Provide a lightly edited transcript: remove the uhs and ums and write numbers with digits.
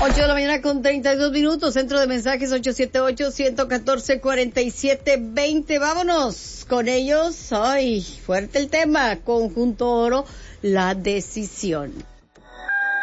8 de la mañana con 32 minutos, centro de mensajes 878-114-4720. Vámonos con ellos. Ay, fuerte el tema. Conjunto Oro, la decisión.